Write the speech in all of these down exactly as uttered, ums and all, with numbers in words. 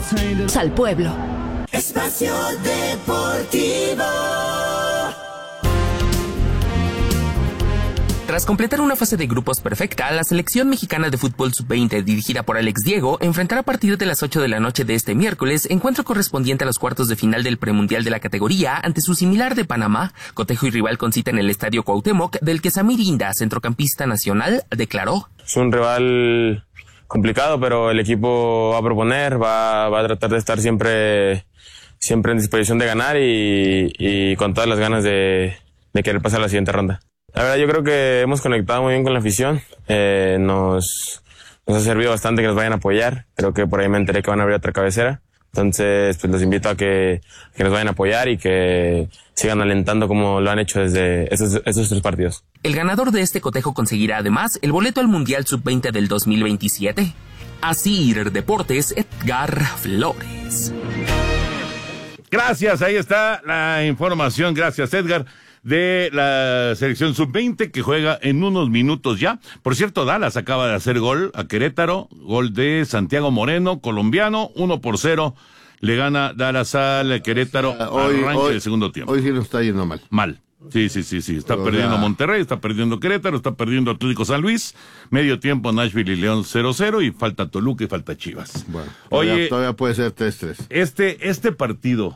Al pueblo. Espacio Deportivo. Tras completar una fase de grupos perfecta, la selección mexicana de fútbol sub veinte, dirigida por Alex Diego, enfrentará a partir de las ocho de la noche de este miércoles encuentro correspondiente a los cuartos de final del premundial de la categoría ante su similar de Panamá, cotejo y rival con cita en el Estadio Cuauhtémoc, del que Samir Inda, centrocampista nacional, declaró: Es un rival complicado, pero el equipo va a proponer, va, va a tratar de estar siempre, siempre en disposición de ganar y, y con todas las ganas de, de querer pasar a la siguiente ronda. La verdad, yo creo que hemos conectado muy bien con la afición. Eh, nos, nos ha servido bastante que nos vayan a apoyar. Creo que por ahí me enteré que van a abrir otra cabecera. Entonces, pues los invito a que, que nos vayan a apoyar y que sigan alentando como lo han hecho desde esos, esos tres partidos. El ganador de este cotejo conseguirá además el boleto al Mundial sub veinte del dos mil veintisiete. Asir Deportes, Edgar Flores. Gracias, ahí está la información. Gracias, Edgar, de la selección sub veinte que juega en unos minutos ya. Por cierto, Dallas acaba de hacer gol a Querétaro, gol de Santiago Moreno, colombiano, uno por cero. Le gana Dallas al Querétaro, uh, hoy, arranque hoy, del segundo tiempo. Hoy sí nos está yendo mal. Mal. Sí, sí, sí, sí. Está Pero perdiendo ya... Monterrey, está perdiendo Querétaro, está perdiendo Atlético San Luis. Medio tiempo Nashville y León cero cero y falta Toluca y falta Chivas. Bueno, todavía, Oye, todavía puede ser tres tres. Este, este partido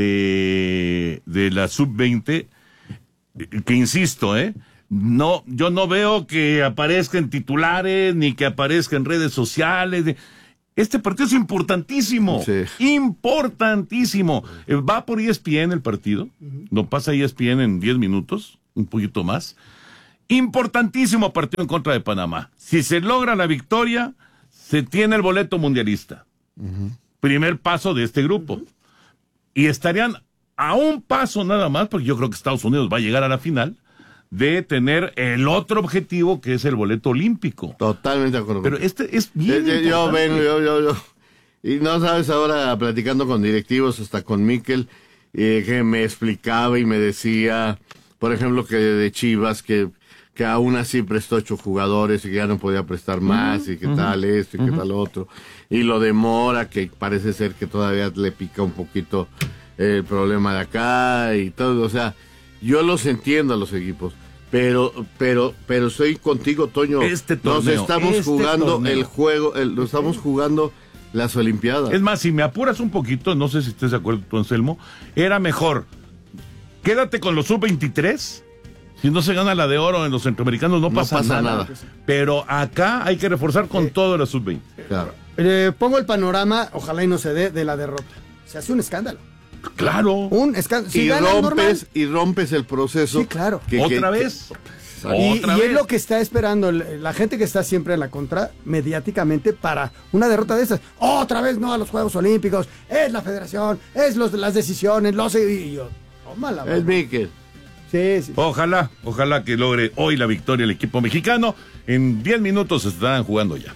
de, de la sub veinte, que insisto, eh, no, yo no veo que aparezca en titulares ni que aparezca en redes sociales. Este partido es importantísimo, sí. importantísimo. Va por E S P N el partido, uh-huh. Lo pasa E S P N en diez minutos, un poquito más. Importantísimo partido en contra de Panamá. Si se logra la victoria, se tiene el boleto mundialista. Uh-huh. Primer paso de este grupo. Uh-huh. Y estarían a un paso nada más, porque yo creo que Estados Unidos va a llegar a la final, de tener el otro objetivo que es el boleto olímpico. Totalmente de acuerdo. Pero este es bien yo, yo ven, yo, yo, yo. Y no sabes, ahora platicando con directivos, hasta con Mikel, eh, que me explicaba y me decía, por ejemplo, que de Chivas, que, que aún así prestó ocho jugadores y que ya no podía prestar más, uh-huh, y que uh-huh, tal esto y uh-huh. que tal otro. Y lo de Mora, que parece ser que todavía le pica un poquito el problema de acá y todo, o sea, yo los entiendo a los equipos, pero, pero, pero soy contigo, Toño. Este torneo, nos estamos este jugando torneo. el juego, el, nos estamos jugando las Olimpiadas. Es más, si me apuras un poquito, no sé si estés de acuerdo tú, Anselmo, era mejor, quédate con los sub veintitrés, si no se gana la de oro en los centroamericanos no, no pasa, pasa nada. nada. Pero acá hay que reforzar con eh, todo la sub veinte. Claro. Eh, pongo el panorama, ojalá y no se dé, de la derrota. Se hace un escándalo. Claro. Un escándalo. Si y rompes normal, y rompes el proceso. Sí, claro. Que, ¿Otra que, vez? Que, y, ¿Otra y vez? Es lo que está esperando la gente que está siempre en la contra mediáticamente para una derrota de esas. Otra vez no a los Juegos Olímpicos. Es la federación, es los, las decisiones, los y yo. Tómala, es Mikel. Sí, sí. Ojalá, ojalá que logre hoy la victoria el equipo mexicano. En diez minutos estarán jugando ya.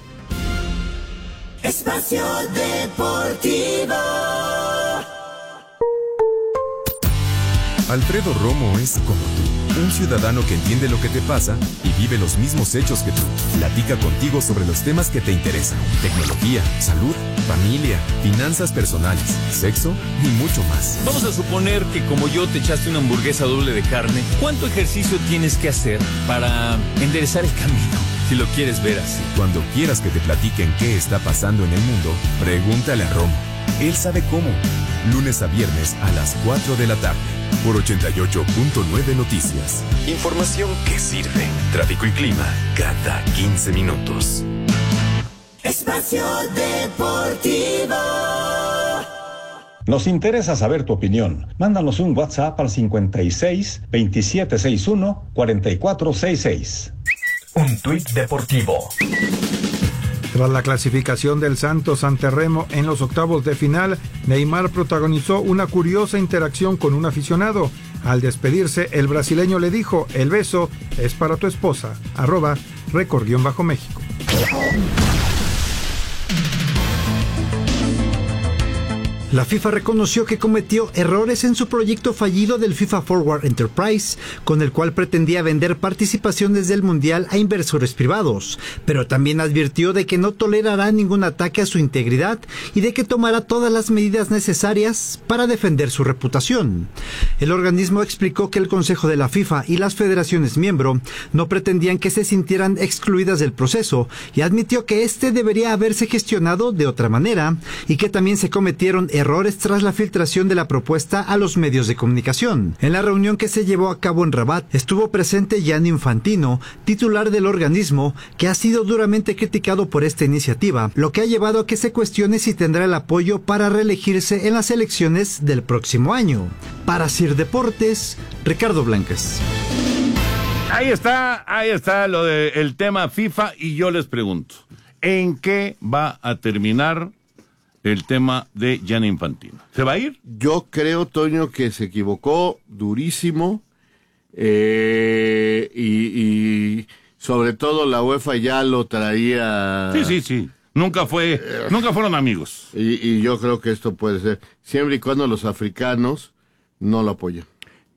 Espacio Deportivo. Alfredo Romo es como tú, un ciudadano que entiende lo que te pasa y vive los mismos hechos que tú. Platica contigo sobre los temas que te interesan: tecnología, salud, familia, finanzas personales, sexo y mucho más. Vamos a suponer que como yo te echaste una hamburguesa doble de carne. ¿Cuánto ejercicio tienes que hacer para enderezar el camino? Si lo quieres ver así. Cuando quieras que te platiquen qué está pasando en el mundo, pregúntale a Romo. Él sabe cómo. Lunes a viernes a las cuatro de la tarde. Por ochenta y ocho punto nueve Noticias. Información que sirve. Tráfico y clima cada quince minutos. Espacio Deportivo. Nos interesa saber tu opinión. Mándanos un WhatsApp al cincuenta y seis, veintisiete sesenta y uno, cuarenta y cuatro sesenta y seis. Un tuit deportivo. Tras la clasificación del Santos ante Remo en los octavos de final, Neymar protagonizó una curiosa interacción con un aficionado. Al despedirse, el brasileño le dijo: el beso es para tu esposa. Arroba Record-México. La FIFA reconoció que cometió errores en su proyecto fallido del FIFA Forward Enterprise, con el cual pretendía vender participaciones del Mundial a inversores privados, pero también advirtió de que no tolerará ningún ataque a su integridad y de que tomará todas las medidas necesarias para defender su reputación. El organismo explicó que el Consejo de la FIFA y las federaciones miembro no pretendían que se sintieran excluidas del proceso y admitió que este debería haberse gestionado de otra manera y que también se cometieron errores tras la filtración de la propuesta a los medios de comunicación. En la reunión que se llevó a cabo en Rabat estuvo presente Gianni Infantino, titular del organismo, que ha sido duramente criticado por esta iniciativa, lo que ha llevado a que se cuestione si tendrá el apoyo para reelegirse en las elecciones del próximo año. Para Sir Deportes, Ricardo Blancas. Ahí está, ahí está lo del tema FIFA y yo les pregunto, ¿en qué va a terminar el tema de Gianni Infantino? ¿Se va a ir? Yo creo, Toño, que se equivocó durísimo eh, y, y sobre todo la UEFA ya lo traía... Sí, sí, sí. Nunca fue, eh, nunca fueron amigos. Y, y yo creo que esto puede ser, siempre y cuando los africanos no lo apoyen.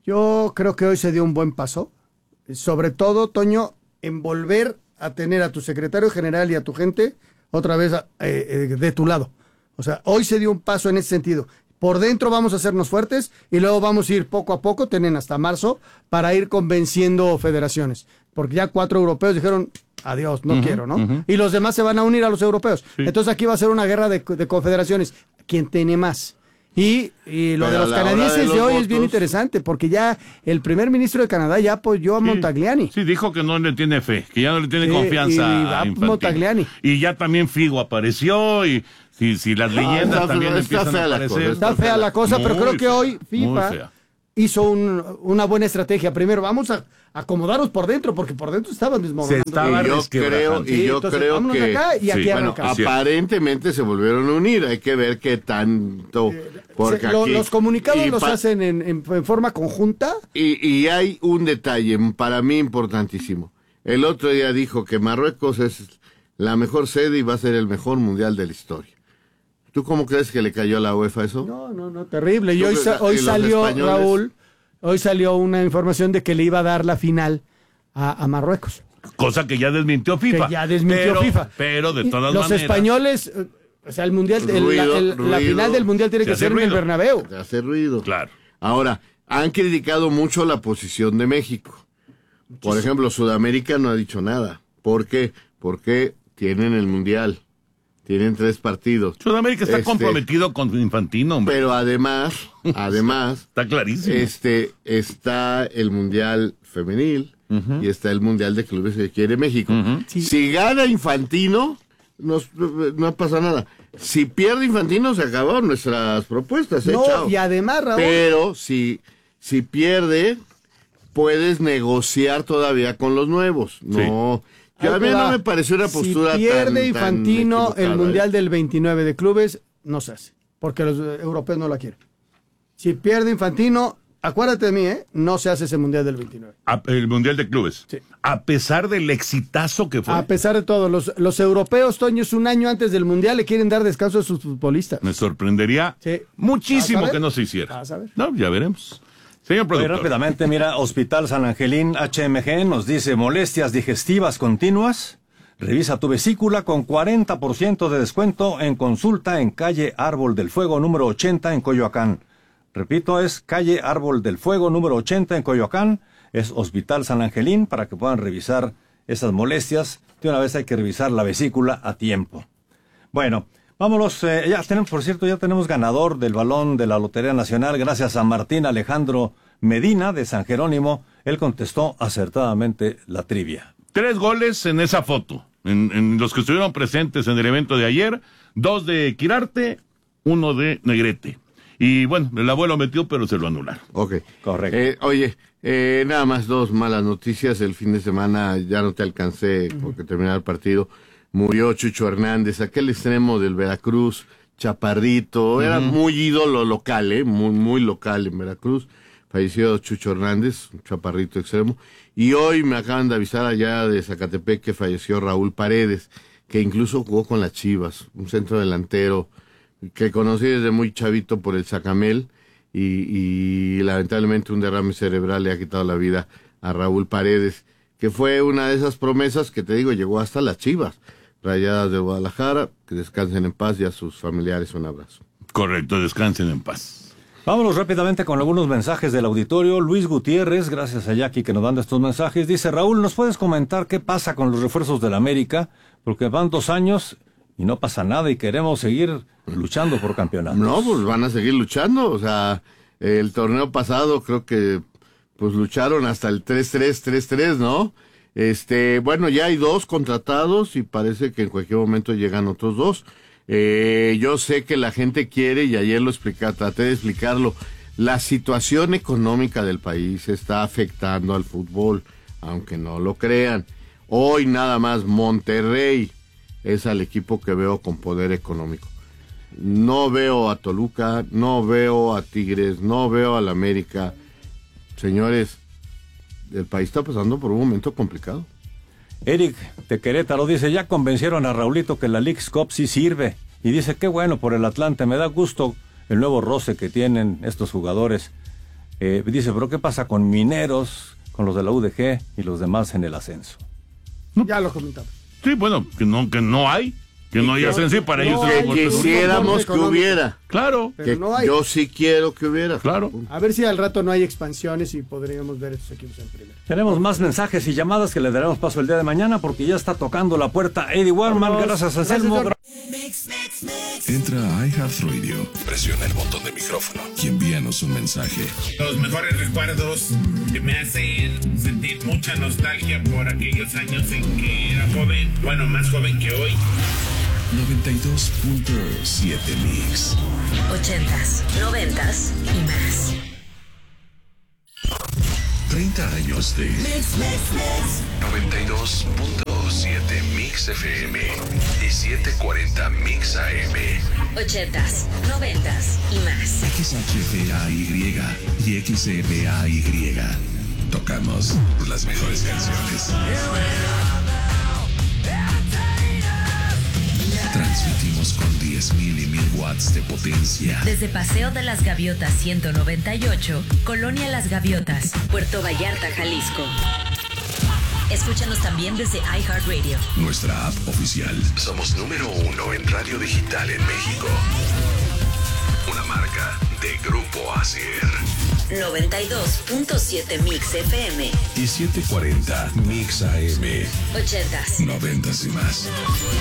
Yo creo que hoy se dio un buen paso. Sobre todo, Toño, en volver a tener a tu secretario general y a tu gente otra vez eh, eh, de tu lado. O sea, hoy se dio un paso en ese sentido. Por dentro vamos a hacernos fuertes y luego vamos a ir poco a poco, tienen hasta marzo, para ir convenciendo federaciones. Porque ya cuatro europeos dijeron, adiós, no uh-huh, quiero, ¿no? Uh-huh. Y los demás se van a unir a los europeos. Sí. Entonces aquí va a ser una guerra de, de confederaciones. ¿Quién tiene más? Y, y lo Pero de los canadienses de, los de hoy votos... es bien interesante, porque ya el primer ministro de Canadá ya apoyó a sí, Montagliani. Sí, dijo que no le tiene fe, que ya no le tiene sí, confianza y a Montagliani. Y ya también Figo apareció, y si, si las leyendas no, está, también está empiezan a aparecer. Cosa, está, está fea la cosa, pero creo que fea, hoy FIFA hizo un, una buena estrategia. Primero, vamos a acomodarnos por dentro, porque por dentro estaban desmoronando. Se estaba y yo creo, y yo sí, creo que acá y aquí sí, bueno, aparentemente se volvieron a unir. Hay que ver qué tanto. Porque se, lo, aquí, los comunicados los pa- hacen en, en, en forma conjunta. Y, y hay un detalle para mí importantísimo. El otro día dijo que Marruecos es la mejor sede y va a ser el mejor mundial de la historia. ¿Tú cómo crees que le cayó a la UEFA eso? No, no, no, terrible. Y hoy, sa- hoy salió, españoles... Raúl, hoy salió una información de que le iba a dar la final a, a Marruecos. Cosa que ya desmintió FIFA. Que ya desmintió pero, FIFA. Pero de todas Los maneras... Los españoles, o sea, el mundial, ruido, el, la, el, ruido, la final del mundial tiene que ser ruido. en el Bernabéu. Se hace ruido. Claro. Ahora, han criticado mucho la posición de México. Por sí. ejemplo, Sudamérica no ha dicho nada. ¿Por qué? Porque tienen el mundial. Tienen tres partidos. Sudamérica está este, comprometido con Infantino, hombre. Pero además, además... está clarísimo. Este, está el Mundial Femenil uh-huh. y está el Mundial de Clubes que quiere México. Uh-huh. Sí. Si gana Infantino, no, no pasa nada. Si pierde Infantino, se acabaron nuestras propuestas. ¿eh? No, Chao. Y además, Raúl... Pero si, si pierde, puedes negociar todavía con los nuevos. No... Sí. Yo, a mí no me pareció una postura si pierde tan, Infantino tan el Mundial ¿eh? del veintinueve de clubes, no se hace, porque los europeos no la quieren. Si pierde Infantino, acuérdate de mí, ¿eh? No se hace ese Mundial del veintinueve. A, el Mundial de Clubes. Sí. A pesar del exitazo que fue. A pesar de todo, los, los europeos, Toño, es un año antes del Mundial, le quieren dar descanso a sus futbolistas. Me sorprendería sí. muchísimo que no se hiciera. A ver. No, ya veremos. Señor productor. Muy rápidamente, mira, Hospital San Angelín H M G nos dice molestias digestivas continuas. Revisa tu vesícula con cuarenta por ciento de descuento en consulta en calle Árbol del Fuego número ochenta en Coyoacán. Repito, es calle Árbol del Fuego número ochenta en Coyoacán. Es Hospital San Angelín para que puedan revisar esas molestias. De una vez hay que revisar la vesícula a tiempo. Bueno, vámonos. Eh, ya tenemos, por cierto, ya tenemos ganador del balón de la Lotería Nacional gracias a Martín Alejandro Medina de San Jerónimo. Él contestó acertadamente la trivia. Tres goles en esa foto, en, en los que estuvieron presentes en el evento de ayer, dos de Quirarte, uno de Negrete. Y bueno, el abuelo metió, pero se lo anularon. Ok. Correcto. Eh, oye, eh, nada más dos malas noticias. El fin de semana ya no te alcancé porque terminaba el partido. Murió Chucho Hernández, aquel extremo del Veracruz, chaparrito. Uh-huh. Era muy ídolo local, ¿eh? Muy, muy local en Veracruz. Falleció Chucho Hernández, un chaparrito extremo. Y hoy me acaban de avisar allá de Zacatepec que falleció Raúl Paredes, que incluso jugó con las Chivas, un centro delantero que conocí desde muy chavito por el Sacamel y, y lamentablemente un derrame cerebral le ha quitado la vida a Raúl Paredes, que fue una de esas promesas que te digo, llegó hasta las Chivas Rayadas de Guadalajara. Que descansen en paz y a sus familiares un abrazo. Correcto, descansen en paz. Vámonos rápidamente con algunos mensajes del auditorio. Luis Gutiérrez, gracias a Jackie que nos manda estos mensajes, dice: Raúl, ¿nos puedes comentar qué pasa con los refuerzos del América? Porque van dos años y no pasa nada y queremos seguir luchando por campeonatos. No, pues van a seguir luchando. O sea, el torneo pasado creo que pues lucharon hasta el tres tres, tres tres, ¿no? Este, bueno, ya hay dos contratados y parece que en cualquier momento llegan otros dos. Eh, yo sé que la gente quiere, y ayer lo expliqué, traté de explicarlo, la situación económica del país está afectando al fútbol, aunque no lo crean. Hoy nada más Monterrey es al equipo que veo con poder económico. No veo a Toluca, no veo a Tigres, no veo al América. Señores, el país está pasando por un momento complicado. Eric de Querétaro dice: ya convencieron a Raulito que la Leagues Cup sí sirve. Y dice: qué bueno por el Atlante, me da gusto el nuevo roce que tienen estos jugadores. Eh, dice: pero ¿qué pasa con Mineros, con los de la U D G y los demás en el ascenso? Ya lo comentamos. Sí, bueno, que no, que no hay. Que no hay ascenso y para ellos... Que quisiéramos que hubiera. Claro. Que no hay. Yo sí quiero que hubiera. Claro. A ver si al rato no hay expansiones y podríamos ver estos equipos en primera. Tenemos más mensajes y llamadas que le daremos paso el día de mañana porque ya está tocando la puerta Eddie Warman. Vamos. Gracias a Anselmo. Entra a iHeartRadio, presiona el botón de micrófono y envíanos un mensaje. Los mejores recuerdos que me hacen sentir mucha nostalgia por aquellos años en que era joven, bueno, más joven que hoy. noventa y dos punto siete Mix. Ochentas, noventas y más. treinta años de Mix, Mix, Mix. noventa y dos punto siete Mix F M y setecientos cuarenta Mix A M. Ochentas, noventas y más. X H F A Y y X F A Y. Tocamos las mejores canciones. Transmitimos con diez mil y mil watts de potencia. Desde Paseo de las Gaviotas ciento noventa y ocho, Colonia Las Gaviotas, Puerto Vallarta, Jalisco. Escúchanos también desde iHeartRadio. Nuestra app oficial. Somos número uno en radio digital en México. Una marca de Grupo Asier. noventa y dos punto siete Mix F M Y setecientos cuarenta Mix A M. Ochentas, Noventas y más.